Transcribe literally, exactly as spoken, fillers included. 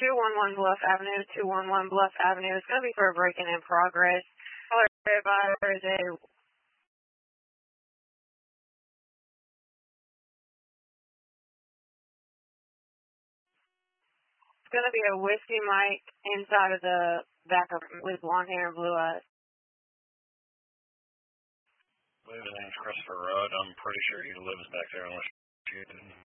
two one one Bluff Avenue, two one one Bluff Avenue. It's going to be for a break-in in progress. Caller advisor is a It's going to be a whiskey mic inside of the back of with blonde hair and blue eyes. I believe his name's Christopher Rudd. I'm pretty sure he lives back there unless you didn't.